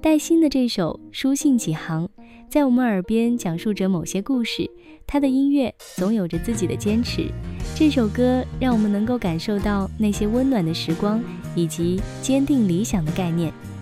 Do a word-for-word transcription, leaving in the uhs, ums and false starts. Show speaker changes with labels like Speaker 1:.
Speaker 1: 戴鑫的这首《书信几行》在我们耳边讲述着某些故事，他的音乐总有着自己的坚持。这首歌让我们能够感受到那些温暖的时光以及坚定理想的概念。